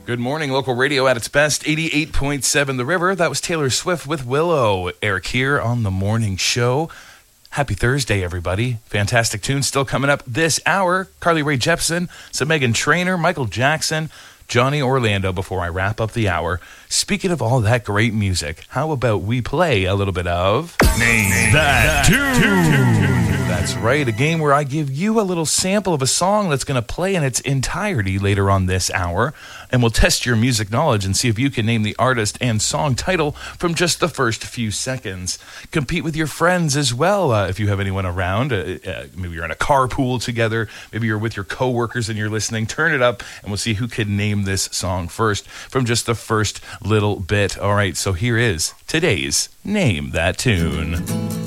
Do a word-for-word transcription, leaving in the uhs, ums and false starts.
Good morning, local radio at its best, eighty-eight point seven The River. That was Taylor Swift with Willow. Eric here on the morning show. Happy Thursday, everybody. Fantastic tunes still coming up this hour. Carly Rae Jepsen, some Meghan Trainor, Michael Jackson, Johnny Orlando before I wrap up the hour. Speaking of all that great music, how about we play a little bit of Name That Tune. That's right, a game where I give you a little sample of a song that's going to play in its entirety later on this hour, and we'll test your music knowledge and see if you can name the artist and song title from just the first few seconds. Compete with your friends as well uh, if you have anyone around. Uh, uh, maybe you're in a carpool together, maybe you're with your coworkers and you're listening. Turn it up and we'll see who can name this song first from just the first little bit. All right, so here is today's Name That Tune.